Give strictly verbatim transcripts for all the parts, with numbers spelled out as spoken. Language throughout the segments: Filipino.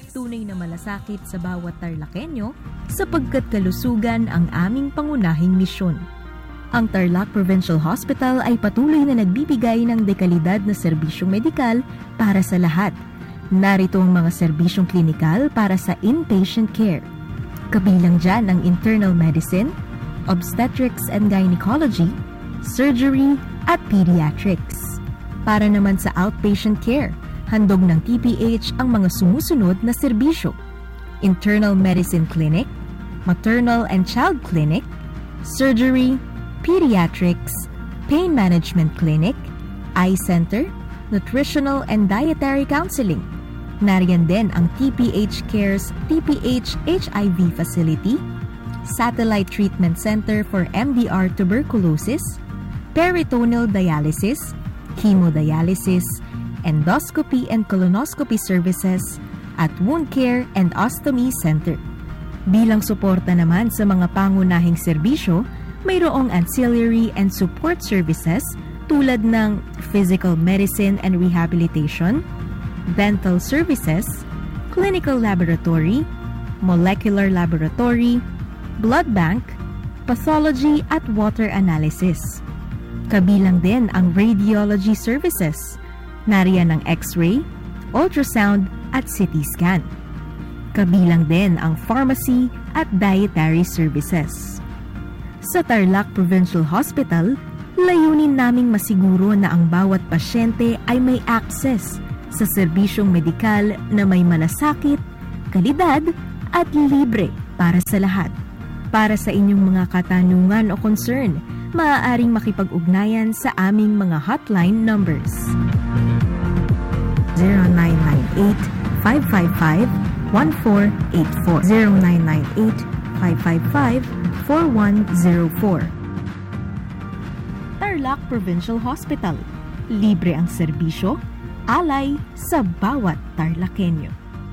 tunay na malasakit sa bawat Tarlakenyo sapagkat kalusugan ang aming pangunahing misyon. Ang Tarlac Provincial Hospital ay patuloy na nagbibigay ng dekalidad na serbisyong medikal para sa lahat. Narito ang mga serbisyong klinikal para sa inpatient care. Kabilang dyan ang internal medicine, obstetrics and gynecology, surgery at pediatrics. Para naman sa outpatient care, handog ng T P H ang mga sumusunod na serbisyo: internal medicine clinic, maternal and child clinic, surgery, pediatrics, pain management clinic, eye center, nutritional and dietary counseling. Nariyan din ang T P H Cares T P H H I V facility, satellite treatment center for M D R tuberculosis, peritoneal dialysis, hemodialysis, endoscopy and colonoscopy services, at wound care and ostomy center. Bilang suporta naman sa mga pangunahing serbisyo, mayroong ancillary and support services tulad ng physical medicine and rehabilitation, dental services, clinical laboratory, molecular laboratory, blood bank, pathology at water analysis. Kabilang din ang radiology services. Nariyan ang X-ray, ultrasound at C T scan. Kabilang din ang pharmacy at dietary services. Sa Tarlac Provincial Hospital, layunin naming masiguro na ang bawat pasyente ay may access sa serbisyong medikal na may malasakit, kalidad at libre para sa lahat. Para sa inyong mga katanungan o concern, maaaring makipag-ugnayan sa aming mga hotline numbers. zero nine nine eight, five five five, one four eight four, zero nine nine eight, five five five, four one zero four. Tarlac Provincial Hospital. Libre ang serbisyo, alay sa bawat Tarlakenyo.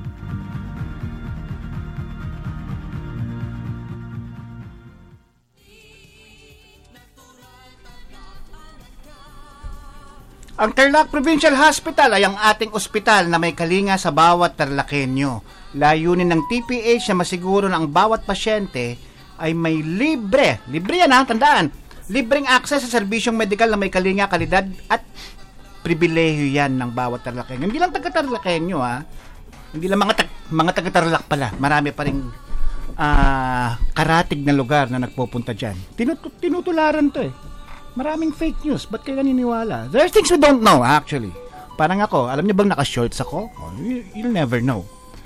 Ang Tarlac Provincial Hospital ay ang ating ospital na may kalinga sa bawat Tarlakenyo. Layunin ng T P H na masiguro na ang bawat pasyente ay may libre, libre yan ha, tandaan, libreng access sa serbisyong medikal na may kalinga, kalidad at pribilehiyo yan ng bawat Tarlakenyo. Hindi lang taga-Tarlakenyo ha, hindi lang mga, tag- mga taga-Tarlac pala, marami pa rin uh, karatig na lugar na nagpupunta dyan. Tinut- tinutularan to eh. Maraming fake news. Ba't kayo naniniwala? There's things we don't know, actually. Parang ako, alam niyo bang naka-shorts ako? Oh, you, you'll never know.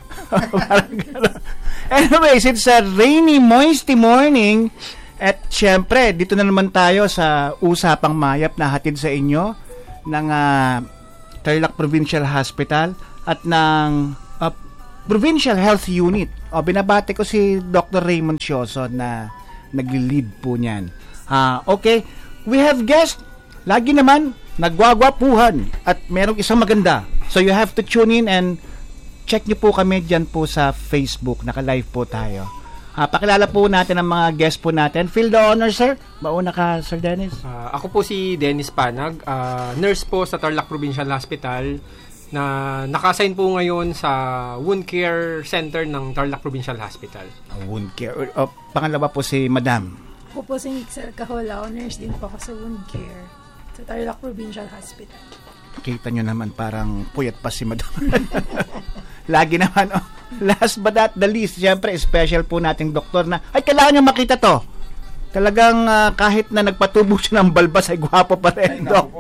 Anyways, it's a rainy, moisty morning. At syempre, dito na naman tayo sa usapang mayap na hatid sa inyo ng uh, Tarlac Provincial Hospital at ng uh, Provincial Health Unit. O, binabati ko si Doctor Raymond Sioso na nagli-lead po niyan. Uh, okay. We have guests, lagi naman, nagwagwapuhan at merong isang maganda. So you have to tune in and check nyo po kami dyan po sa Facebook. Naka-live po tayo. Uh, pakilala po natin ang mga guests po natin. Feel the honor, sir. Mauna ka, Sir Dennis. Uh, ako po si Dennis Panag, uh, nurse po sa Tarlac Provincial Hospital na naka-assign po ngayon sa Wound Care Center ng Tarlac Provincial Hospital. Uh, wound Care. Uh, pangalawa po si Madam. Ako po si Mixer Caholao, nurse din po ako sa wound care sa Tarlac Provincial Hospital. Kita nyo naman parang puyat pa si Madam. Lagi naman, oh, last but not the least, syempre, special po nating doktor na, ay, kailangan nyo makita to. Talagang uh, kahit na nagpatubo siya ng balbas, ay gwapo pa rin, Doc.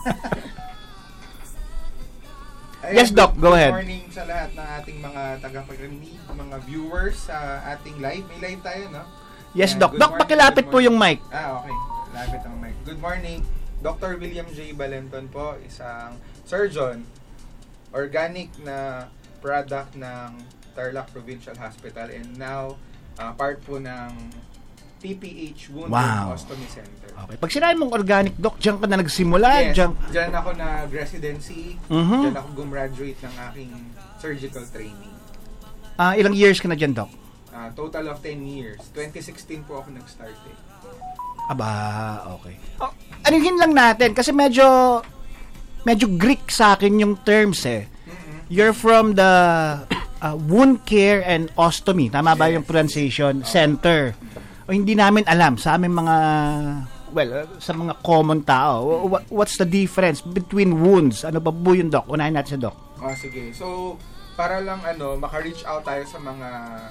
Yes, Doc, go ahead. Good morning sa lahat ng ating mga tagapagrinig, mga viewers sa ating live. May live tayo, no? Yes, And Doc. Doc, morning, pakilapit po yung mic. Ah, okay. Lapit ang mic. Good morning. Doctor William J. Balenton po, isang surgeon, organic na product ng Tarlac Provincial Hospital and now uh, part po ng T P H Wound wow. Ostomy Center. Okay. Pag sinabi mong organic, Doc, diyan ka na nagsimula? Yes, Diyan, diyan ako nag-residency, uh-huh. diyan ako gumraduate ng aking surgical training. Uh, ilang years ka na dyan, Doc? Uh, total of ten years. twenty sixteen po ako nag-start eh. Aba, okay. Oh, anuhin lang natin kasi medyo medyo Greek sa akin yung terms eh. Mm-hmm. You're from the uh, Wound Care and Ostomy, tama ba Yes. yung pronunciation? Center. O hindi namin alam sa aming mga, well, uh, sa mga common tao. What, what's the difference between wounds? Ano ba po yung Doc? Unahin natin sa Doc. Oh, sige. So, para lang ano, maka-reach out tayo sa mga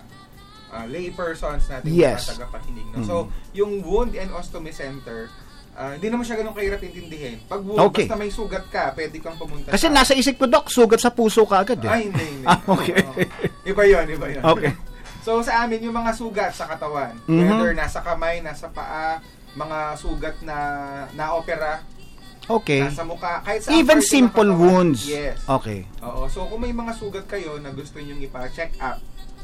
uh, lay persons natin Yes. na tagapakinig. No? Mm. So, yung Wound and Ostomy Center, uh, hindi naman siya ganun kahirap intindihin. Pag wound, Okay. basta may sugat ka, pwede kang pumunta. Kasi sa- nasa isip ko, Doc, sugat sa puso ka agad. Eh. Ay, hindi, hindi. Ah, okay. Oo. Iba yun, iba yun. Okay. So, sa amin, yung mga sugat sa katawan, Mhm. whether nasa kamay, nasa paa, mga sugat na na-opera, Okay. nasa mukha, kahit sa Even part ng simple katawan. wounds. Yes. Okay. Oo. So, kung may mga sugat kayo na gusto nyong ipa-check up,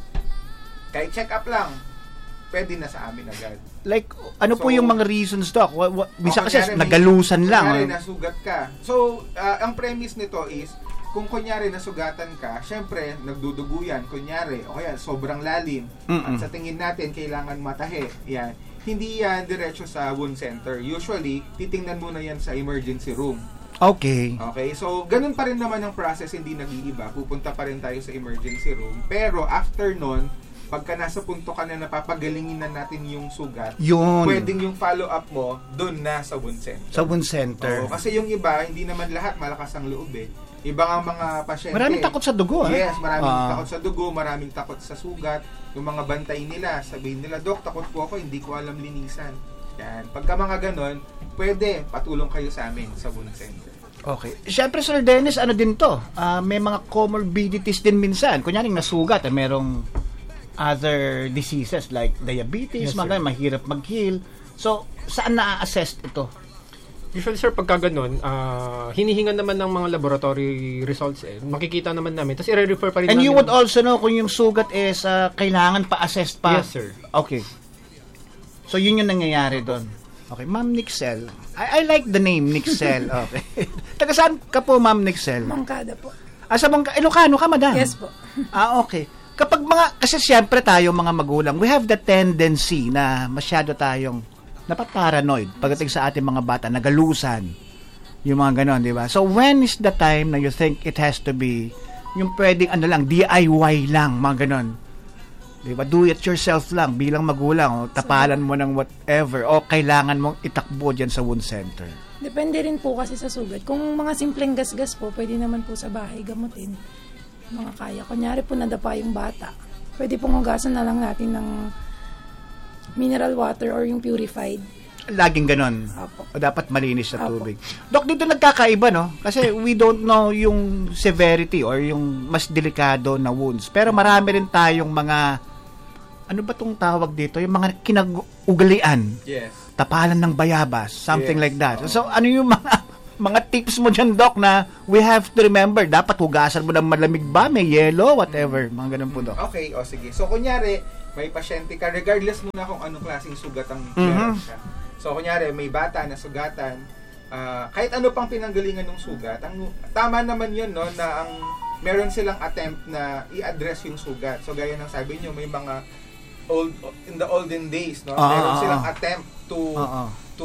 kahit check up lang, pwede na sa amin agad. Like, ano po So, yung mga reasons, Doc? What, what, minsan O, kasi kunyari, may- nagalusan lang. Kunyari, or- nasugat ka. So, ah, ang premise nito is, kung kunyari nasugatan ka, syempre, nagdudugo yan. Kunyari, o kaya sobrang lalim. Mm-mm. At sa tingin natin, kailangan matahe. Yan. Hindi yan diretso sa wound center. Usually, titingnan muna yan sa emergency room. Okay. Okay? So, ganun pa rin naman ang process, hindi nag-iiba. Pupunta pa rin tayo sa emergency room. Pero, after nun, pagka nasa punto ka na napapagalingin na natin yung sugat, Yun. pwedeng yung follow-up mo, dun na sa wound center. Sa wound center. Oo, kasi yung iba, hindi naman lahat malakas ang loob eh. Iba nga mga pasyente. Maraming takot sa dugo, ah. Yes, maraming Ah. takot sa dugo, maraming takot sa sugat. Yung mga bantay nila, sabihin nila, Dok, takot po ako, hindi ko alam linisan. Yan. Pagka mga ganon, pwede, patulong kayo sa amin sa wound center. Okay. Siyempre, Sir Dennis, ano din to? Ah, may mga comorbidities din minsan. Kunyari, nasugat, eh, merong other diseases like diabetes, Yes, mga sir. ganun, mahirap mag-heal. So, saan na-assess ito? Usually, sir, pagka ganun, ah, hinihingan naman ng mga laboratory results eh. Makikita naman namin. Tapos, i-refer pa rin And namin. you would also know kung yung sugat is ah, kailangan pa-assess pa. Yes, sir. Okay. So, yun yung nangyayari doon. Okay, Ma'am Nixel. I, I like the name, Nixel. Okay. Taga saan ka po, Ma'am Nixel? Mangkada po. Ah, sa Mangka- Ilocano ka, madam? Yes po. Ah, okay. Kapag mga, kasi siyempre tayo mga magulang, we have the tendency na masyado tayong napaparanoid pagdating sa ating mga bata, nagalusan, yung mga ganon, di ba? So, when is the time na you think it has to be, yung pwedeng ano lang, D I Y lang, mga ganon. Di ba? Do it yourself lang, bilang magulang, o tapalan mo ng whatever, o kailangan mong itakbo dyan sa wound center. Depende rin po kasi sa sugat. Kung mga simpleng gasgas po, pwede naman po sa bahay gamutin. Mga kaya. Kunyari po nadapa yung bata. Pwede pong hugasan na lang natin ng mineral water or yung purified. Laging ganon. Apo. O dapat malinis sa Apo. tubig. Dok, dito nagkakaiba, no? Kasi we don't know yung severity or yung mas delikado na wounds. Pero marami rin tayong mga, ano ba tong tawag dito? Yung mga kinag-ugalian. Yes. Tapalan ng bayabas. Something Yes. like that. So, ano yung mga mga tips mo dyan, Doc, na we have to remember? Dapat hugasan mo ng malamig ba? May yellow? Whatever. Mga ganun po, Doc. Okay, o sige. So, kunyari, may pasyente ka, regardless muna kung anong klaseng sugat ang Mhm. meron siya. So, kunyari, may bata na sugatan, ah, kahit ano pang pinanggalingan ng sugat, ang, tama naman yun, no, na ang meron silang attempt na i-address yung sugat. So, gaya ng sabi nyo, may mga old, in the olden days, no, Ah, meron ah, silang ah. attempt to, Oo. to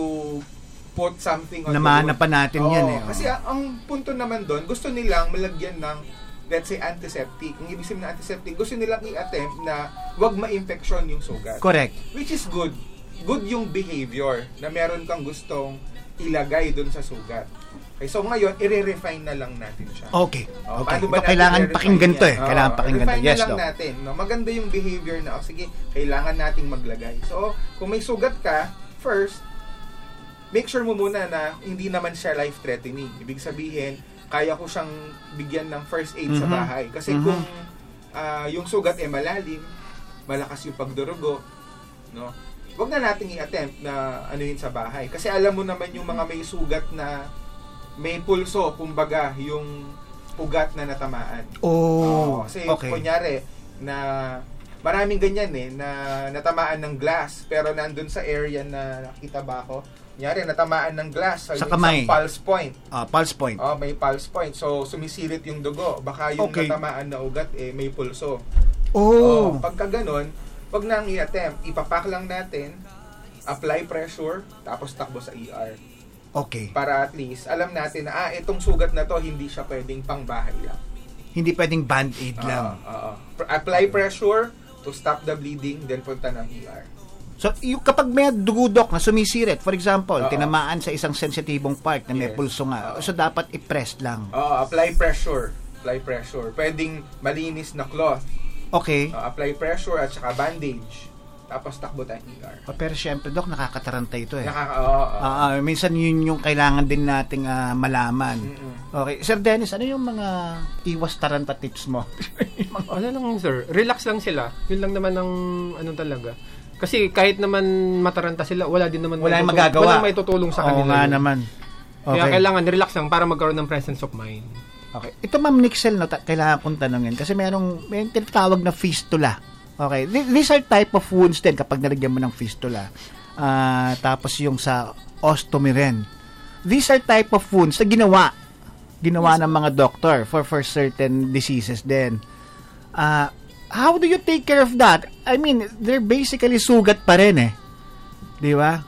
put something on Namana the wound. pa natin Oo, yan, eh. Oo. Kasi ang, ang punto naman doon, gusto nilang malagyan ng, let's say, antiseptic. Ang ibig sabihin ng antiseptic, gusto nilang i-attempt na wag ma-infection yung sugat. Correct. Which is good. Good yung behavior na meron kang gustong ilagay doon sa sugat. Okay, so ngayon, i-refine na lang natin siya. Okay. Oh, Okay. paano Ito, ba natin kailangan i-refine pakinggan to, eh. yan? Kailangan Oo, pakinggan to. refine Yes, na lang Doc. natin. No? Maganda yung behavior na, oh, sige, kailangan nating maglagay. So, kung may sugat ka, first, make sure mo muna na hindi naman siya life-threatening. Ibig sabihin, kaya ko siyang bigyan ng first aid sa Mhm. bahay. Kasi Mhm. kung ah, yung sugat ay malalim, malakas yung pagdurugo, no? Huwag na nating i-attempt na ano yun sa bahay. Kasi alam mo naman yung mga may sugat na may pulso, kumbaga, yung ugat na natamaan. Oh, Oo, kasi okay. kunyari, na maraming ganyan eh, na natamaan ng glass, pero nandun sa area na nakita ba ako, kunyari, natamaan ng glass Sa yung kamay. isang pulse point. Ah, pulse point. Oh, may pulse point. So, sumisirit yung dugo. Baka yung Okay. natamaan na ugat, eh, may pulso. Oh. Oh, pagka ganun, wag nang i-attempt. Ipapak lang natin, apply pressure, tapos takbo sa E R. Okay. Para at least, alam natin na, ah, itong sugat na to, hindi siya pwedeng pangbahay lang. Hindi pwedeng band-aid lang. Oo, oo. apply pressure to stop the bleeding, then punta ng E R. So, yung kapag may dugudok na sumisirit, for example, Oo. tinamaan sa isang sensitibong part na may Yes. pulso nga, Oo. so dapat i-press lang. Oh, apply pressure. Apply pressure. Pwedeng malinis na cloth. Okay. Uh, apply pressure at saka bandage. Tapos takbo tayong E R. Oh, pero syempre, Dok, nakakataranta ito eh. Nakaka, oo, oo. Ah, ah, minsan yun yung kailangan din nating ah, malaman. Mm-mm. Okay. Sir Dennis, ano yung mga iwas taranta tips mo? Ano lang sir, relax lang sila. Yun lang naman ang ano talaga. Kasi kahit naman mataranta sila, wala din naman Wala yung maitutulong- magagawa. Walang may tutulong sa Oo kanila. nga yun. naman. Kaya Okay. kailangan relax lang para magkaroon ng presence of mind. Okay. Ito Ma'am Nixel, no, ta- kailangan kong tanongin kasi merong may tinatawag na fistula. Okay. Th- These are type of wounds din kapag nalagyan mo ng fistula. Ah, tapos yung sa ostomy rin. These are type of wounds na ginawa ginawa ng mga doctor for for certain diseases din. Ah, how do you take care of that? I mean, they're basically sugat pa rin eh. Di ba?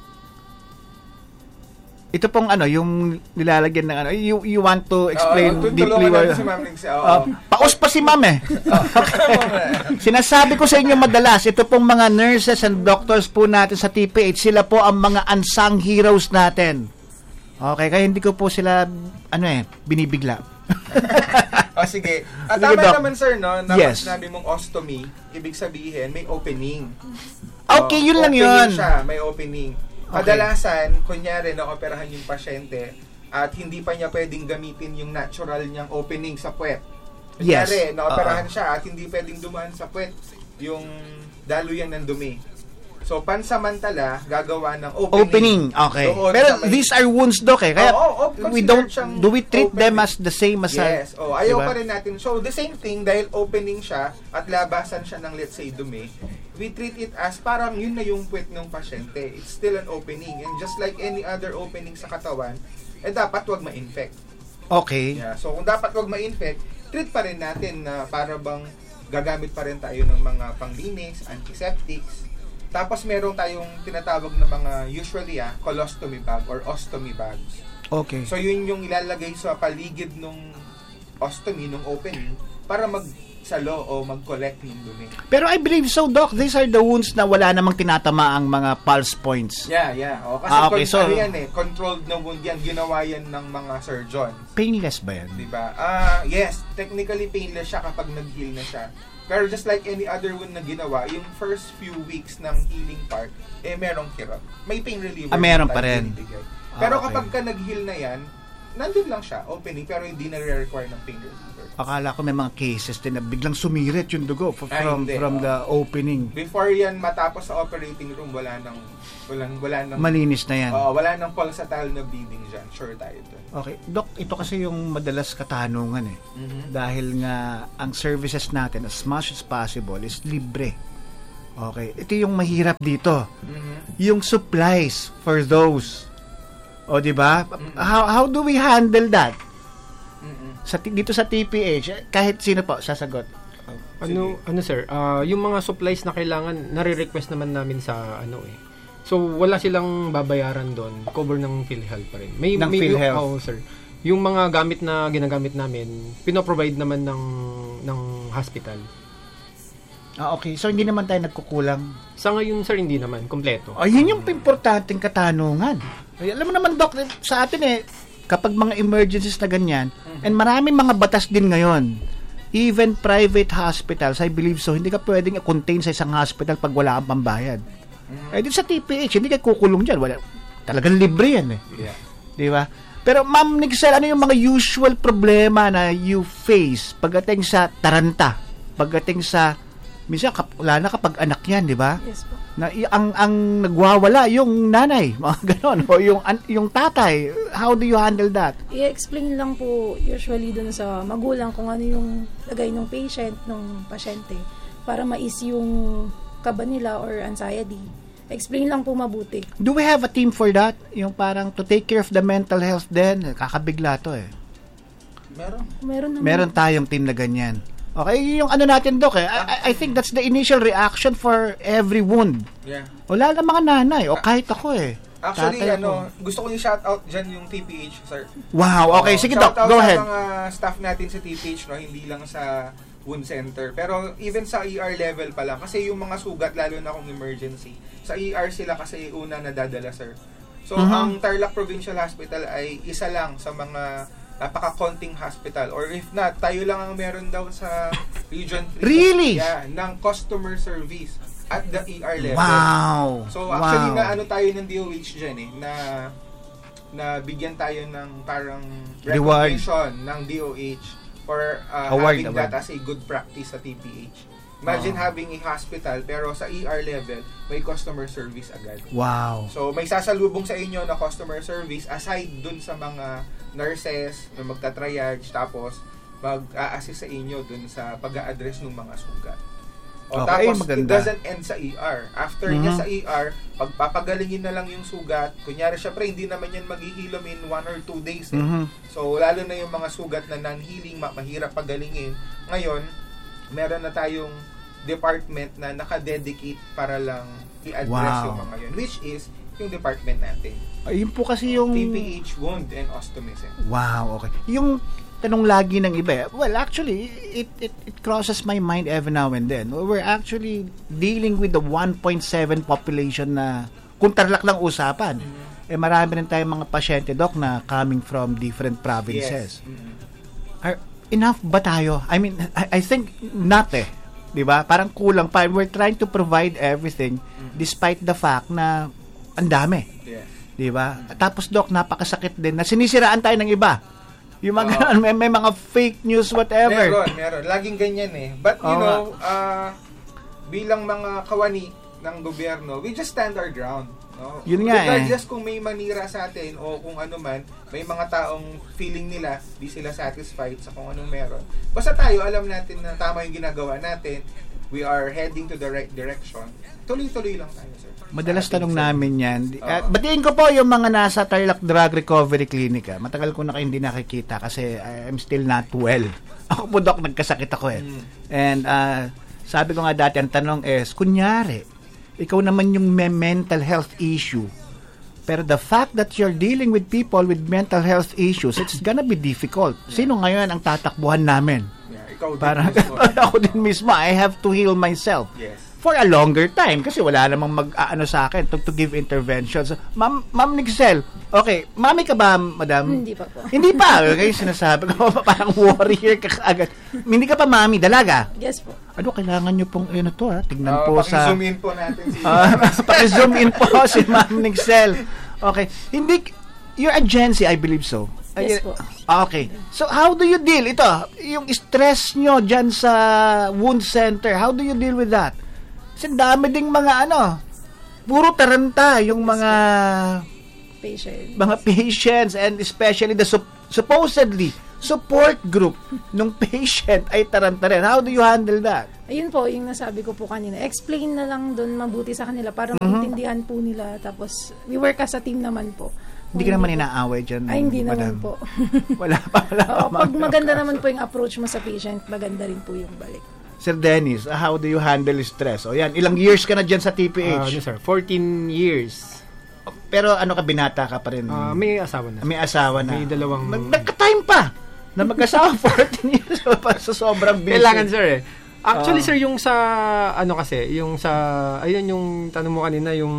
Ito pong ano, yung nilalagyan ng ano, you, you want to explain Oo, deeply tutulungan what... natin si Ma'am Nixie. Oo. Uh, paus pa si ma'am eh. Sinasabi ko sa inyo madalas, ito pong mga nurses and doctors po natin sa T P H, sila po ang mga unsung heroes natin. Okay, kaya hindi ko po sila, ano eh, binibigla. O sige. At Sige, tama Doc. naman sir, no? Na Yes. sinabi mong ostomy, ibig sabihin may opening. Okay, O, yun lang opening yun. siya, may opening. Okay. Kadalasan, kunyari, naoperahan yung pasyente at hindi pa niya pwedeng gamitin yung natural niyang opening sa puwet. Yes. Kunyari, naoperahan Oo. siya at hindi pwedeng dumaan sa puwet yung daluyan ng dumi. So, pansamantala, gagawa ng opening. Opening, okay. Doon Pero sa may- these are wounds, Doc, eh. Kaya Oo, oo, oo, we considered don't, siyang do we treat them opening. as the same as a... Yes. Oh, ayaw diba? pa rin natin. So, the same thing, dahil opening siya at labasan siya ng, let's say, dumi, we treat it as parang yun na yung puwet ng pasyente. It's still an opening. And just like any other opening sa katawan, eh dapat wag ma-infect. Okay. Yeah. So, kung dapat wag ma-infect, treat pa rin natin na para bang gagamit pa rin tayo ng mga panglinis, antiseptics. Tapos meron tayong tinatawag na mga usually ah, colostomy bag or ostomy bags. Okay. So yun yung ilalagay sa paligid nung ostomy, nung opening, para magsalo o mag-collect ng dumi. Pero I believe so, Doc. These are the wounds na wala namang tinatama ang mga pulse points. Yeah, yeah. O, kasi Ah, okay, con- so- ano yan eh, controlled na wound yan, ginawa yan ng mga surgeon. Painless ba yan? Diba? Ah, yes, technically painless siya kapag nag-heal na siya. Pero just like any other wound na ginawa, yung first few weeks ng healing part, eh merong kirot. May pain reliever. Ah, meron na pa tayo rin. binibigay. Ah, Pero okay. kapag ka nag-heal na yan, nandun lang siya, opening, pero hindi na require ng pain reliever. Akala ko may mga cases din na biglang sumirit yung dugo f- Ay, from hindi. from Oo. the opening. Before yan matapos sa operating room, wala nang walang wala nang Malinis na yan. Oo, wala nang pulsatile na bleeding diyan. Sure tayo dun. Okay. Doc, ito kasi yung madalas katanungan eh. Mhm. Dahil nga ang services natin as much as possible is libre. Okay. Ito yung mahirap dito. Mhm. Yung supplies for those. O, di ba? How how do we handle that? Mhm. Sa ti- dito sa T P H, eh, kahit sino po sasagot. Ano ano sir, ah, yung mga supplies na kailangan nare-request naman namin sa ano eh. So wala silang babayaran doon, cover ng PhilHealth pa rin. May Ng may PhilHealth. oh, sir. Yung mga gamit na ginagamit namin, pino-provide naman ng ng hospital. Ah, okay. So hindi naman tayo nagkukulang. Sa ngayon sir hindi naman kompleto. Ayun yung importanteng katanungan. Ay, alam mo naman, Doc, sa atin eh, kapag mga emergencies na ganyan, and maraming mga batas din ngayon, even private hospitals, I believe so, hindi ka pwedeng i-contain sa isang hospital pag wala kang pambayad. Eh, din sa T P H, hindi ka kukulong dyan. Wala, talagang libre yan eh. Yeah. Di ba? Pero, Ma'am Nixel, ano yung mga usual problema na you face pagdating sa taranta? Pagdating sa, minsan, kap, wala na kapag anak yan, di ba? Yes po. Na i- ang ang nagwawala yung nanay, mga ganon, o yung an, yung tatay. How do you handle that? I-explain lang po usually dun sa magulang kung ano yung lagay ng patient, ng pasyente, para mais yung kaba nila or anxiety. Explain lang po mabuti. Do we have a team for that? Yung parang to take care of the mental health din. Kakabigla to eh. Meron. Meron naman. Meron tayong team na ganyan. Okay, yung ano natin, Doc, eh. I, I think that's the initial reaction for every wound. Yeah. Wala lang mga nanay, o kahit ako eh. Actually, Tatay ano, ko. gusto ko i-shout out dyan yung T P H, sir. Wow, okay, Oo, sige, shout Doc, out go sa ahead. mga staff natin sa T P H, no, hindi lang sa wound center. Pero even sa E R level pa lang, kasi yung mga sugat, lalo na kung emergency, sa E R sila kasi una nadadala, sir. So, Mhm. ang Tarlac Provincial Hospital ay isa lang sa mga napaka-konting hospital. Or if not, tayo lang ang meron daw sa Region three. Really? Yeah, ng customer service at the E R level. Wow. So, actually, wow. na ano tayo ng D O H dyan eh, na na bigyan tayo ng parang Reward. recognition ng D O H for uh, Award, having award. that as a good practice sa T P H. Imagine Oh. having a hospital pero sa E R level may customer service agad. Wow. So may sasalubong sa inyo na customer service aside dun sa mga nurses na magta-triage tapos mag-a-assist sa inyo dun sa pag-a-address ng mga sugat. O Okay, tapos maganda. it doesn't end sa E R. After Mhm. niya sa E R, pagpapagalingin na lang yung sugat. Kunyari syempre hindi naman yan maghihilom in one or two days. Eh. Mhm. So lalo na yung mga sugat na non-healing, ma- mahirap pagalingin. Ngayon, meron na tayong department na naka-dedicate para lang i-address Wow. yung mga yun, which is yung department natin. Ayun po kasi yung... T P H wound and ostomism. Wow, okay. Yung tanong lagi ng iba, eh, well, actually, it, it, it crosses my mind every now and then. We're actually dealing with the one point seven population na, kung Tarlac lang usapan, eh marami rin tayong mga pasyente, Doc, na coming from different provinces. Yes. Mhm. Are, enough ba tayo? I mean, I, I think not eh. Di ba? Parang kulang pa. We're trying to provide everything despite the fact na ang dami. Yes. Di ba? Tapos, Doc, napakasakit din na sinisiraan tayo ng iba. Yung mga Oo. ganun, may, may mga fake news, whatever. Meron, meron. Laging ganyan eh. But you Oo know, uh, bilang mga kawani ng gobyerno, we just stand our ground. No? Yun nga eh. Regardless kung may manira sa atin o kung ano man, may mga taong feeling nila, di sila satisfied sa kung anong meron. Basta tayo, alam natin na tama yung ginagawa natin, we are heading to the right direction. Tuloy-tuloy lang tayo, sir. Madalas Sa ating tanong sir. namin yan. At Oo. batiin ko po yung mga nasa Tarlac Drug Recovery Clinic. ah. Matagal ko na kayo hindi nakikita kasi I'm still not well. Ako po, Doc, nagkasakit ako eh. Mm. And uh, sabi ko nga dati, ang tanong is, kunyari, ikaw naman yung may mental health issue. Pero the fact that you're dealing with people with mental health issues, it's gonna be difficult. Sino ngayon ang tatakbuhan namin? Yeah, ikaw din Parang mismo. ako din mismo, I have to heal myself. Yes. For a longer time kasi wala namang mag-aano sa akin to, to give interventions. Ma'am, Ma'am Nixel, okay, mami ka ba, madam? Hindi pa po. Hindi pa. Okay, sinasabi ko, parang warrior ka kaagad. Hindi ka pa mami, dalaga. Yes po. Ano, kailangan nyo pong, ano to ha, tignan Uh, po sa... Paki-zoom in po natin si... Ah, paki-zoom in po si Ma'am Nixel. Okay, hindi, your agency, I believe so. Yes po. Okay. So, how do you deal? Ito, yung stress nyo dyan sa wound center, how do you deal with that? Kasi dami ding mga ano, puro taranta yung mga Patient. mga patients and especially the sup- supposedly support group ng patient ay taranta rin. How do you handle that? Ayun po, yung nasabi ko po kanina. Explain na lang doon mabuti sa kanila para Mhm. maintindihan po nila. Tapos, we work as a team naman po. Hindi ka naman inaaway dyan. Ay, hindi madam. naman po. Wala pa. Wala pa. Oo, pag maganda naman po yung approach mo sa patient, maganda rin po yung balik. Sir Dennis, how do you handle stress? O yan, ilang years ka na dyan sa T P Ah, H? ano sir, fourteen years. Pero ano ka, binata ka pa rin? Ah, may asawa na. May asawa na. May dalawang- Nag- Nagka-time pa na mag-asawa fourteen years pa sa sobrang busy. Kailangan sir eh. Actually Ah. sir, yung sa ano kasi, yung sa ayun yung tanong mo kanina, yung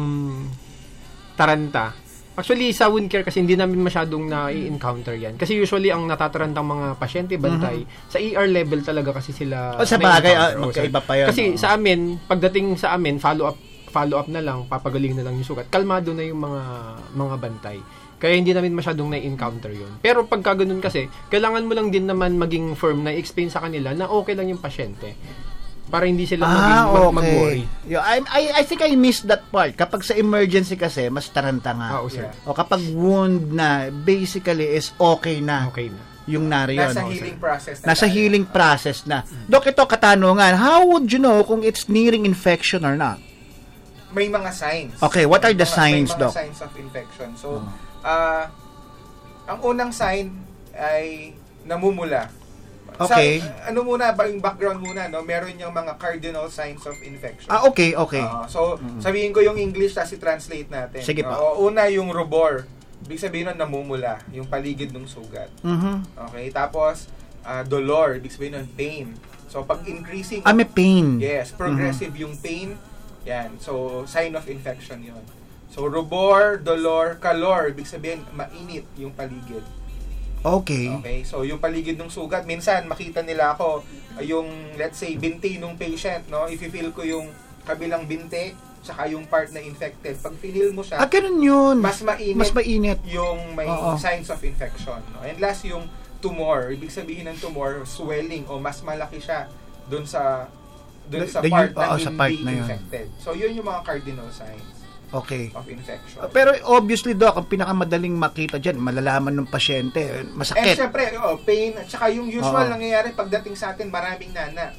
taranta. Actually sa wound care kasi hindi namin masyadong na-encounter yan. Kasi usually ang natatarantang mga pasyente bantay sa E R level talaga kasi sila. O, sa bagay, ah, na-encounter. O, magkaiba sir. pa yun, Kasi oo. sa amin, pagdating sa amin, follow up follow up na lang, papagaling na lang yung sugat. Kalmado na yung mga mga bantay. Kaya hindi namin masyadong na-encounter yun. Pero pagka ganun kasi, kailangan mo lang din naman maging firm na i-explain sa kanila na okay lang yung pasyente. Para hindi sila maging Ah, mag- okay. mag-worry. Yo, I, I, I think I missed that part. Kapag sa emergency kasi, mas taranta nga. Ah, o, sir. O kapag wound na, basically is okay na. Okay na. Yung nariyon. Nasa O, healing sir. process na Nasa tayo. healing process na. Dok, ito katanungan. How would you know kung it's nearing infection or not? May mga signs. Okay, what are May the mga- signs, may mga Doc? signs of infection. So, Oh. ah ang unang sign ay namumula. Okay. Sa, ano muna, ba yung background muna, no? Meron yung mga cardinal signs of infection. Ah, okay, okay. Ah, so, sabihin ko yung English tapos i-translate natin. Sige pa. Ah, una, yung rubor. Ibig sabihin nun, namumula. Yung paligid ng sugat. Mhm. Okay, tapos, ah, dolor. Ibig sabihin nun, pain. So, pag increasing... Ah, may pain. Yes, progressive mm-hmm. yung pain. Yan. So, sign of infection yon. So, rubor, dolor, calor. Ibig sabihin, mainit yung paligid. Okay. Okay. So, yung paligid ng sugat, minsan makita nila ako, yung, let's say, binti ng patient, no? If you feel ko yung kabilang binti, tsaka yung part na infected. Pag pinil mo siya, ah, ganun yun. Mas mainit, mas mainit yung may Oo. signs of infection. No? And last, yung tumor. Ibig sabihin ng tumor, swelling o mas malaki siya dun sa dun The- sa the- part oh, na sa hindi part na yun. infected. So, yun yung mga cardinal signs Okay. of infection. Uh, Pero obviously, Doc, ang pinakamadaling makita dyan, malalaman ng pasyente, And masakit. syempre, oh, pain, at saka yung usual Oo. nangyayari pagdating sa atin, maraming nana.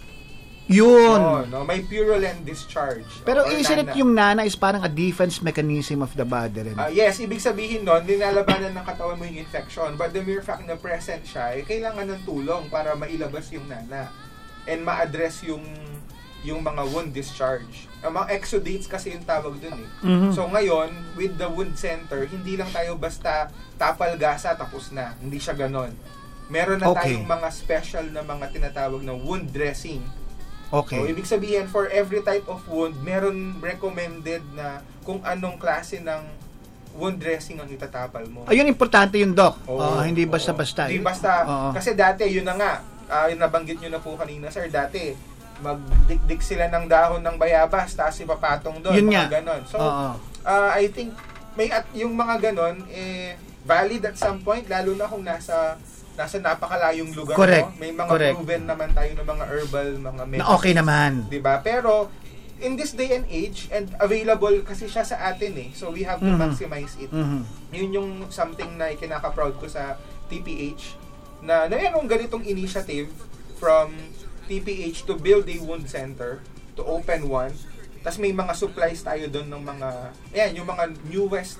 Yun. Oh, no? May purulent discharge. Pero or isn't it nana. yung nana is parang a defense mechanism of the body rin? Ah, yes, ibig sabihin nun, linalabanan ng katawan mo yung infection. But the mere fact na present siya, eh, kailangan ng tulong para mailabas yung nana. And ma-address yung yung mga wound discharge. Ang mga exudates kasi yung tawag dun eh. Mhm. So ngayon, with the wound center, hindi lang tayo basta tapal gasa tapos na. Hindi siya ganon. Meron na Okay. tayong mga special na mga tinatawag na wound dressing. Okay. So, ibig sabihin, for every type of wound, meron recommended na kung anong klase ng wound dressing ang itatapal mo. Ayun, importante yung Doc. Oo, Ah, hindi oo. basta-basta. Hindi basta. Oo. Kasi dati, yun na nga. Uh, nabanggit nyo na po kanina, sir. Dati, magdikdik sila ng dahon ng bayabas, tapos ipapatong doon. Yun mga nga. ganon. So, Oo. uh, I think, may at yung mga ganon, eh, valid at some point, lalo na kung nasa nasa napakalayong lugar. Correct. No? May mga Correct. proven naman tayo ng mga herbal, mga Na okay naman. Diba? Pero, in this day and age, and available kasi siya sa atin eh. So, we have to Mhm. maximize it. Mhm. Yun yung something na kinaka-proud ko sa T P H, na mayroong ganitong initiative from T P H to build a wound center, to open one. Tapos may mga supplies tayo doon ng mga, ayan, yung mga newest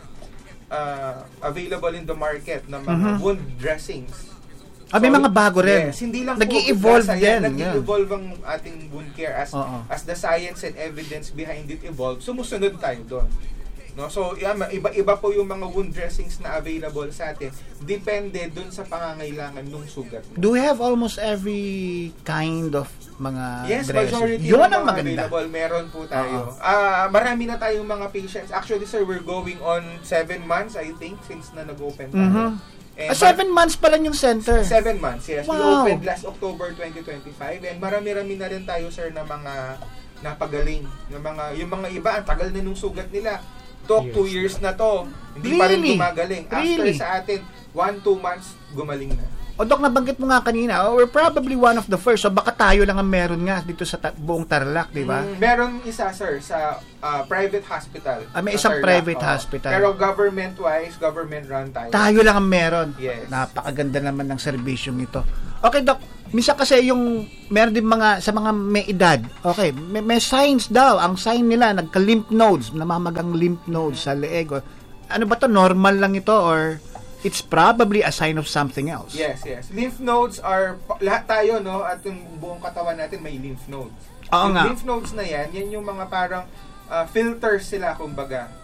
uh, available in the market na mga Mhm. wound dressings. Ah, may So, mga bago rin. Yes, hindi lang Nag-i-evolve po, din. Nag-i-evolve ang ating wound care as Oo. as the science and evidence behind it evolve. Sumusunod tayo doon. No, so yan, iba-iba po yung mga wound dressings na available sa atin. Depende doon sa pangangailangan ng sugat mo. Do we have almost every kind of mga Yes, dressing? majority Yun ng ang mga maganda. available. Meron po tayo. Ah, marami na tayong mga patients. Actually, sir, we're going on seven months, I think, since na nag-open tayo. Mhm. And Ah, seven months pa lang yung center. Seven months, yes. We Wow. opened last October twenty twenty-five and marami-rami na rin tayo, sir, na mga napagaling. Na mga, yung mga iba, ang tagal na nung sugat nila. Talk, two years na to. Hindi pa rin Really? gumagaling. After Really? sa atin, one, two months, gumaling na. O Dok, nabanggit mo nga kanina, oh, we're probably one of the first. So baka tayo lang ang meron nga dito sa ta- buong Tarlac, di ba? Mm, meron isa, sir, sa uh, private hospital. Ah, may sa isang Tarlac, private oo. hospital. Pero government-wise, government-run tayo. Tayo lang ang meron. Yes. Napakaganda naman ng serbisyong ito. Okay, Doc. Minsan kasi yung meron din mga sa mga may edad. Okay, may, may signs daw. Ang sign nila nagka-lymph nodes, namamagang lymph nodes sa leeg. Or, ano ba to? Normal lang ito or it's probably a sign of something else? Yes, yes. Lymph nodes are, lahat tayo, no, at yung buong katawan natin may lymph nodes. Oo yung nga. lymph nodes na yan, yan yung mga parang uh, filters sila, kumbaga.